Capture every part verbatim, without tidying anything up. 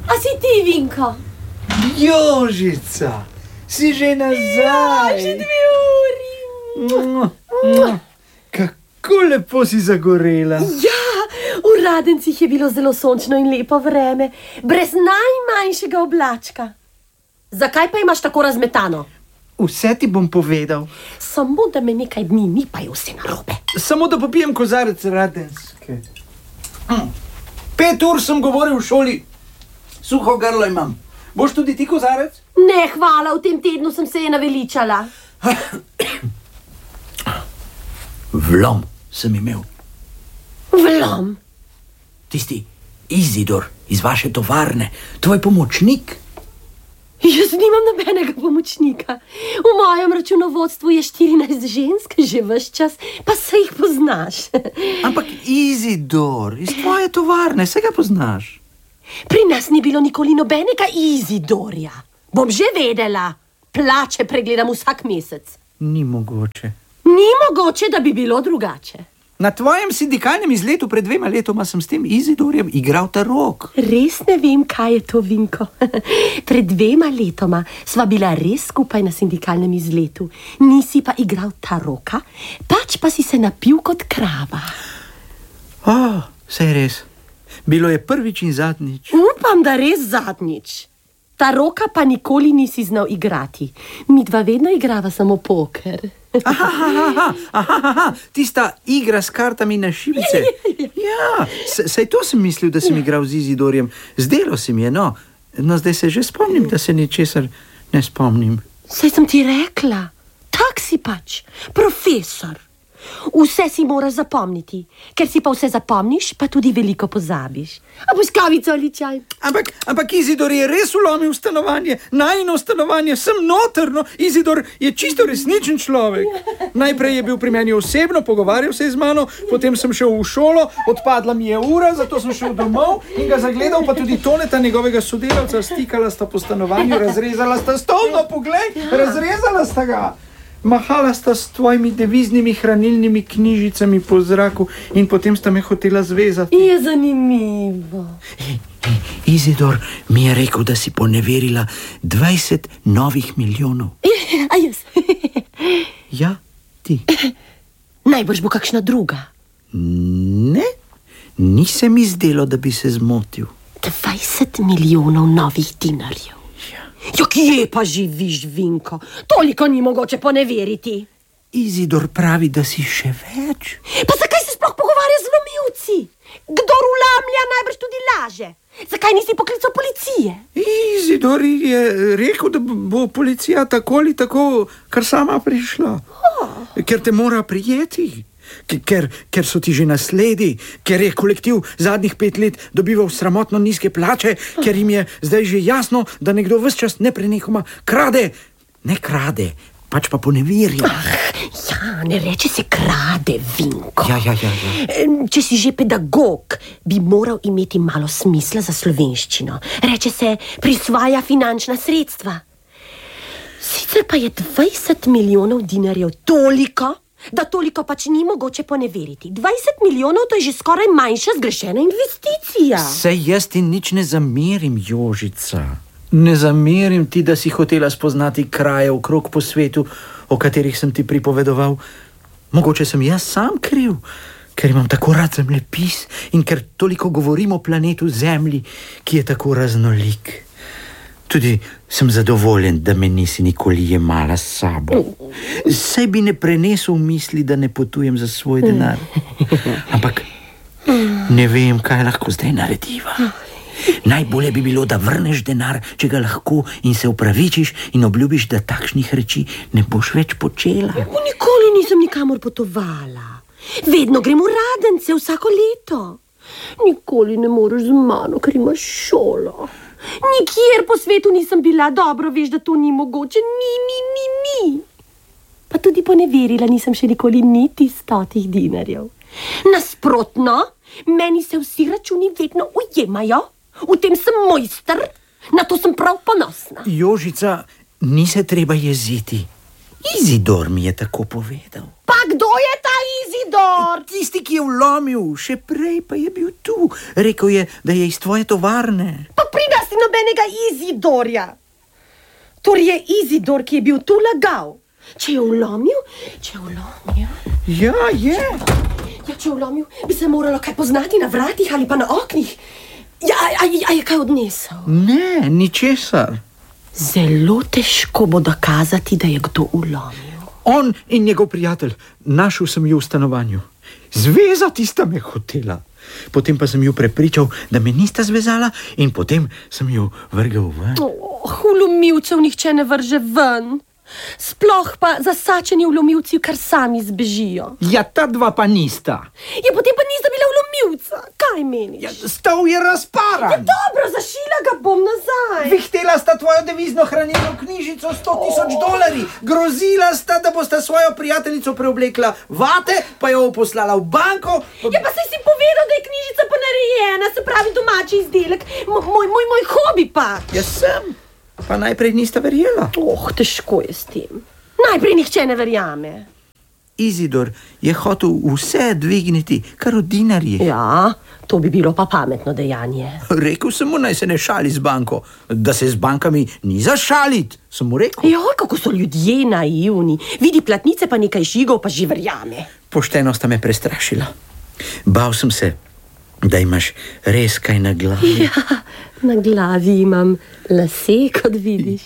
A si ti, Vinko? Jožica, si že nazaj? Ja, že dve uri. Kako lepo si zagorela. Ja, v Radencih je bilo zelo sončno in lepo vreme, brez najmanjšega oblačka. Zakaj pa imaš tako razmetano? Vse ti bom povedal. Samo da me nekaj dni ni, pa je vse narobe. Samo da popijem kozarec Radenske. Hm. Pet ur sem govoril v šoli. Suho grlo imam. Boš tudi ti kozarec? Ne, hvala, v tem tednu sem se je naveličala. Vlom sem imel. Vlom? Tisti Izidor iz vaše tovarne, tvoj pomočnik. Jaz nimam nobenega pomočnika. V mojem računovodstvu je štirinajst žensk, že ves čas, pa se jih poznaš. Ampak Izidor iz tvoje tovarne, se ga poznaš. Pri nas ni bilo nikoli nobenega Izidorja. Bom že vedela. Plače pregledam vsak mesec. Ni mogoče. Ni mogoče, da bi bilo drugače. Na tvojem sindikalnem izletu pred dvema letoma sem s tem Izidorjem igral tarok. Res ne vem, kaj je to, Vinko. Pred dvema letoma sva bila res skupaj na sindikalnem izletu. Nisi pa igral taroka, pač pa si se napil kot krava. Oh, saj res. Bilo je prvič in zadnjič. Upam, da res zadnjič. Taroka pa nikoli nisi znal igrati. Midva vedno igrava samo poker. Aha, aha, aha, aha, aha, tista igra s kartami na šibice. Ja, saj to sem mislil, da sem igral z Izidorjem. Zdelo se mi je, no. No, zdaj se že spomnim, da se ničesar ne spomnim. Saj sem ti rekla, tak si pač, profesor. Vse si moraš zapomniti, ker si pa vse zapomniš, pa tudi veliko pozabiš. A boš kavico ali čaj? Ampak, ampak Izidor je res vlomil v stanovanje, najino stanovanje, sem notrno. Izidor je čisto resničen človek. Najprej je bil pri meni osebno, pogovarjal se je z mano, potem sem šel v šolo, odpadla mi je ura, zato sem šel domov in ga zagledal, pa tudi Toneta, njegovega sodelavca, stikala sta po stanovanju, razrezala sta stol, no poglej, razrezala sta ga. Mahala sta s tvojimi deviznimi hranilnimi knjižicami po zraku in potem sta me hotela zvezati. Je zanimivo. Izidor mi je rekel, da si poneverila dvajset novih milijonov. A jaz? Ja, ti. Najbrž bo kakšna druga. Ne, ni se mi zdelo, da bi se zmotil. dvajset milijonov novih dinarjev. Ja, kje pa živiš, Vinko? Toliko ni mogoče poneveriti. Izidor pravi, da si še več. Pa zakaj se sploh pogovarja z vlomilci? Kdor vlamlja, najbrž tudi laže. Zakaj nisi poklical policije? Izidor je rekel, da bo policija tako ali tako kar sama prišla. Oh. Ker te mora prijeti. Ker, ker so ti že nasledi, ker je kolektiv zadnjih pet let dobival sramotno nizke plače, ker jim je zdaj že jasno, da nekdo ves čas neprenehoma krade. Ne krade, pač pa poneverja. Ah, ja, ne reče se krade, Vinko. Ja, ja, ja, ja. Če si že pedagog, bi moral imeti malo smisla za slovenščino. Reče se prisvaja finančna sredstva. Sicer pa je dvajset milijonov dinarjev toliko, da toliko pač ni mogoče poneveriti. dvajset milijonov, to je že skoraj manjša zgrešena investicija. Sej jaz ti nič ne zamerim, Jožica. Ne zamerim ti, da si hotela spoznati kraje okrog po svetu, o katerih sem ti pripovedoval. Mogoče sem jaz sam kriv, ker imam tako rad zemljepis in ker toliko govorim o planetu Zemlji, ki je tako raznolik. Tudi sem zadovoljen, da me nisi nikoli jemala s sabo. Saj bi ne prenesel misli, da ne potujem za svoj denar. Ampak ne vem, kaj lahko zdaj narediva. Najbolje bi bilo, da vrneš denar, če ga lahko, in se opravičiš in obljubiš, da takšnih reči ne boš več počela. Nikoli nisem nikamor potovala. Vedno grem v Radence vsako leto. Nikoli ne moreš z mano, ker imaš šolo. Nikjer po svetu nisem bila, dobro veš, da to ni mogoče. Ni, ni, ni, ni. Pa tudi poneverila nisem še nikoli niti stotih dinarjev. Nasprotno, meni se vsi računi vedno ujemajo. V tem sem mojster, na to sem prav ponosna. Jožica, ni se treba jeziti. Izidor mi je tako povedal. Pa kdo je ta Izidor? Tisti, ki je vlomil, še prej pa je bil tu. Rekel je, da je iz tvoje tovarne. Pa pri nas nobenega Izidorja. Torej je Izidor, ki je bil tu lagal. Če je vlomil, če je vlomil... Ja, je. Ja, če je vlomil, bi se moralo kaj poznati na vratih ali pa na oknih. Ja, a, a, a je kaj odnesel? Ne, ničesar. Zelo težko bo dokazati, da je kdo vlomil. On in njegov prijatelj, našel sem ju v stanovanju. Zvezati sta me hotela. Potem pa sem ju prepričal, da me nista zvezala in potem sem ju vrgel ven. Oh, vlomilcev nihče ne vrže ven. Sploh pa zasačeni vlomilci kar sami zbežijo. Ja, ta dva pa nista. Ja, potem pa nista bila vlomilca. Kaj meniš? Ja, stol je razparan. Ja, dobro, zašila ga bom nazaj. Vihtela sta tvojo devizno hranilno knjižico sto tisoč dolarji. Grozila sta, da bosta svojo prijateljico preoblekla vate, pa jo poslala v banko. Ja, pa saj si povedal, da je knjižica ponarejena, se pravi domači izdelek. Moj, moj, moj, moj hobi pa. Ja, sem. Pa najprej nista verjela. Oh, težko je s tem. Najprej nihče ne verjame. Izidor je hotel vse dvigniti, kar v dinarjih. Ja, to bi bilo pa pametno dejanje. Rekel sem mu, naj se ne šali z banko. Da se z bankami ni za šalit, sem mu rekel. Jo, kako so ljudje naivni. Vidi platnice pa nekaj žigov, pa že verjame. Pošteno sta me prestrašila. Bal sem se, da imaš res kaj na glavi. Ja, na glavi imam lase, kot vidiš.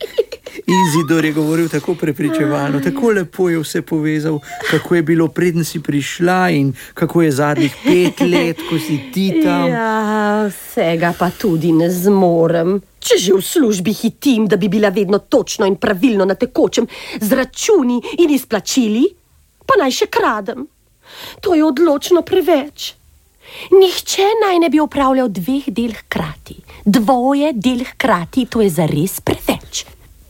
Izidor je govoril tako prepričevalno, tako lepo je vse povezal, kako je bilo preden si prišla in kako je zadnjih pet let, ko si ti tam. Ja, vsega pa tudi ne zmorem. Če že v službi hitim, da bi bila vedno točno in pravilno na tekočem z računi in izplačili, pa naj še kradem. To je odločno preveč. Nihče naj ne bi opravljal dveh del hkrati. Dvoje del hkrati, to je zares preveč.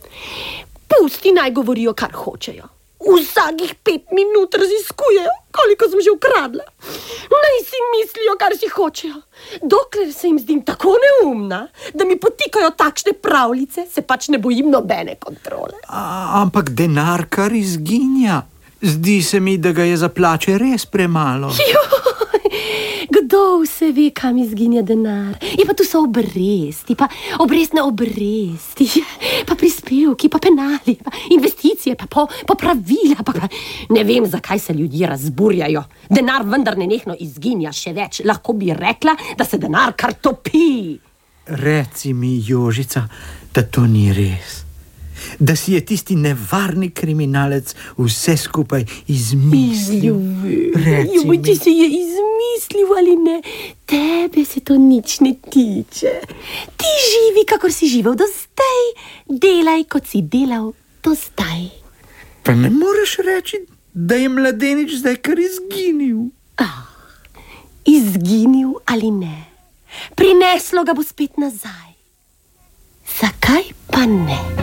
Pusti naj govorijo, kar hočejo. Vsakih pet minut raziskujejo, koliko sem že ukradla. Naj si mislijo, kar si hočejo. Dokler se jim zdim tako neumna, da mi potikajo takšne pravljice, se pač ne bojim nobene kontrole. A, ampak denar kar izginja. Zdi se mi, da ga je za plače res premalo. Joj, kdo vse ve, kam izginja denar? Je pa tu so obresti, pa obrestne obresti, pa prispevki, pa penali, pa investicije, pa po, popravila, pa, pa ne vem, zakaj se ljudje razburjajo. Denar vendar nenehno izginja, še več. Lahko bi rekla, da se denar kar topi. Reci mi, Jožica, da to ni res. Da si je tisti nevarni kriminalec vse skupaj izmislil. Reci mi. Če se je izmislil ali ne, tebe se to nič ne tiče. Ti živi, kakor si živel do zdaj, delaj, kot si delal do zdaj. Pa ne moreš reči, da je mladenič zdaj kar izginil. Ah, izginil ali ne, prineslo ga bo spet nazaj. Zakaj pa ne?